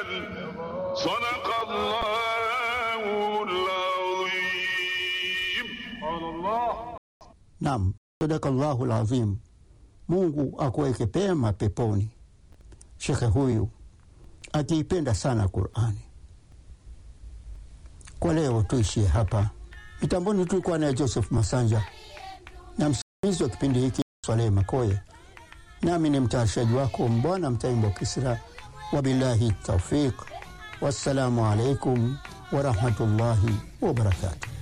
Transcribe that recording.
صدق الله العظيم. Naam, sadaqallahul azim. Mungu akuweke pema peponi. Shekhe huyu akiipenda sana Qur'ani. Kwa leo tuishie hapa. Mitamboni tulikuwa na Joseph Masanja na msimamizi wa kipindi hiki Swaleh Makoye. Nami ni mtayarishaji wako Mbwana Mtaimbo Kisra. Wabillahi tawfiq. Wassalamu alaikum wa rahmatullahi wa barakatuh.